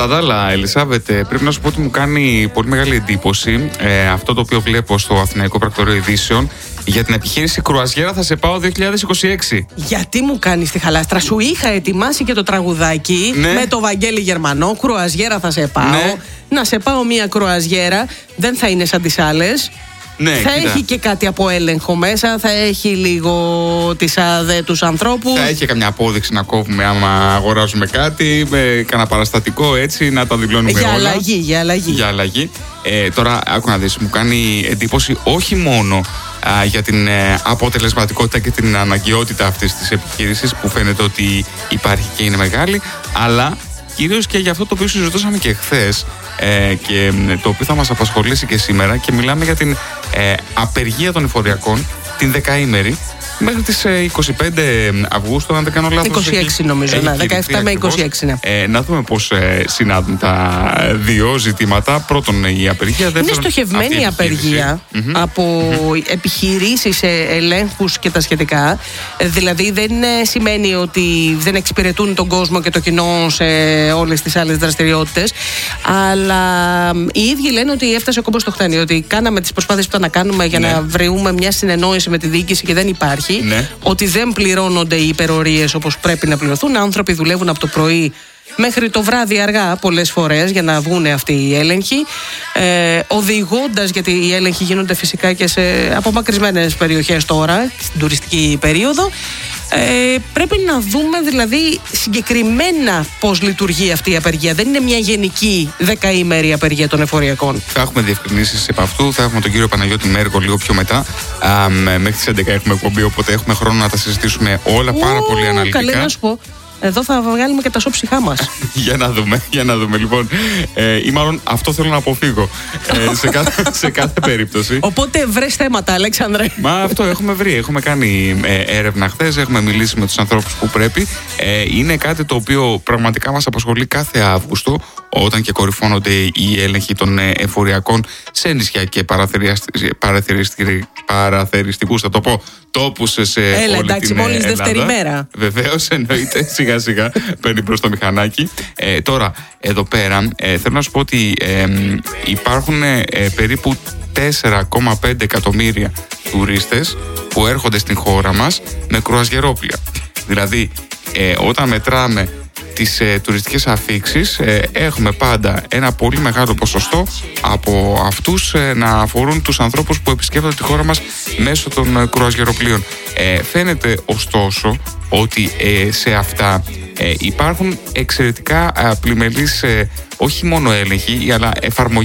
Κατά τα άλλα, Ελισάβετ, πρέπει να σου πω ότι μου κάνει πολύ μεγάλη εντύπωση αυτό το οποίο βλέπω στο Αθηναϊκό Πρακτορείο Ειδήσεων για την επιχείρηση Κρουαζιέρα Θα Σε Πάω 2026. Γιατί μου κάνεις τη χαλάστρα? Σου είχα ετοιμάσει και το τραγουδάκι με το Βαγγέλη Γερμανό. Κρουαζιέρα θα σε πάω. Ναι. Να σε πάω μια κρουαζιέρα. Δεν θα είναι σαν τις άλλες. Ναι, θα κοίτα. έχει και κάτι από έλεγχο μέσα. Θα έχει λίγο τις αδέτους ανθρώπους. Θα έχει καμιά απόδειξη να κόβουμε άμα αγοράζουμε κάτι, με κανένα παραστατικό έτσι, να τα δηλώνουμε Για όλα. αλλαγή. Για αλλαγή. Τώρα, άκου να δεις, μου κάνει εντύπωση όχι μόνο για την αποτελεσματικότητα και την αναγκαιότητα αυτής της επιχείρησης που φαίνεται ότι υπάρχει και είναι μεγάλη, αλλά κυρίως και για αυτό το οποίο συζητούσαμε και χθες και το οποίο θα μας απασχολήσει και σήμερα, και μιλάμε για την απεργία των εφοριακών, την δεκαήμερη, μέχρι τις 25 Αυγούστου, αν δεν κάνω λάθος. 26 νομίζω, 17 με 26, ναι. Να δούμε πώς συνάδουν τα δύο ζητήματα. Πρώτον, η απεργία. Είναι στοχευμένη η απεργία από επιχειρήσεις, ελέγχους και τα σχετικά. Δηλαδή δεν σημαίνει ότι δεν εξυπηρετούν τον κόσμο και το κοινό σε όλες τις άλλες δραστηριότητες. Αλλά οι ίδιοι λένε ότι έφτασε ο κόμπος στο χτένι. Ότι κάναμε τις προσπάθειες που ήταν να κάνουμε για να βρούμε μια συνεννόηση με τη διοίκηση και δεν υπάρχει. Ότι δεν πληρώνονται οι υπερορίες όπως πρέπει να πληρωθούν. Άνθρωποι δουλεύουν από το πρωί μέχρι το βράδυ αργά πολλές φορές για να βγουν αυτοί οι έλεγχοι, οδηγώντας, γιατί οι έλεγχοι γίνονται φυσικά και σε απομακρυσμένες περιοχές τώρα, στην τουριστική περίοδο. Πρέπει να δούμε δηλαδή συγκεκριμένα πώς λειτουργεί αυτή η απεργία. Δεν είναι μια γενική δεκαήμερη απεργία των εφοριακών. Θα έχουμε διευκρινήσεις επ' αυτού. Θα έχουμε τον κύριο Παναγιώτη Μέργο λίγο πιο μετά. Μέχρι τις 11 έχουμε εκπομπή, οπότε έχουμε χρόνο να τα συζητήσουμε όλα πάρα πολύ αναλυτικά. Καλή να σου πω. Εδώ θα βγάλουμε και τα σοψυχά μας. Για να δούμε λοιπόν. Ή μάλλον αυτό θέλω να αποφύγω. Σε κάθε περίπτωση. Οπότε βρες θέματα, Αλέξανδρε. Μα αυτό έχουμε βρει. Έχουμε κάνει έρευνα χθες. Έχουμε μιλήσει με τους ανθρώπους που πρέπει. Είναι κάτι το οποίο πραγματικά μας απασχολεί κάθε Αύγουστο, όταν και κορυφώνονται οι έλεγχοι των εφοριακών σε νησιά και παραθεριστικούς, θα το πω, τόπους σε όλη εντάξει, την μόλις Ελλάδα. δεύτερη μέρα. Βεβαίως, εννοείται, σιγά σιγά παίρνει προς το μηχανάκι. Τώρα, εδώ πέρα, θέλω να σου πω ότι υπάρχουν περίπου 4,5 εκατομμύρια τουρίστες που έρχονται στην χώρα μας με κρουαζιερόπλια. Δηλαδή, όταν μετράμε τις τουριστικές αφίξεις, έχουμε πάντα ένα πολύ μεγάλο ποσοστό από αυτούς να αφορούν τους ανθρώπους που επισκέπτονται τη χώρα μας μέσω των κρουαζιεροπλοίων. Φαίνεται ωστόσο ότι σε αυτά υπάρχουν εξαιρετικά πλημελείς όχι μόνο έλεγχοι, αλλά εφαρμογές